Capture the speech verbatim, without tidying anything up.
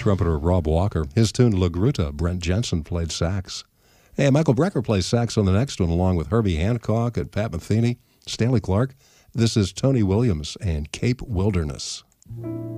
trumpeter Rob Walker. His tune La Gruta, Brent Jensen played sax. Hey, Michael Brecker plays sax on the next one, along with Herbie Hancock and Pat Metheny, Stanley Clark. This is Tony Williams and Cape Wilderness.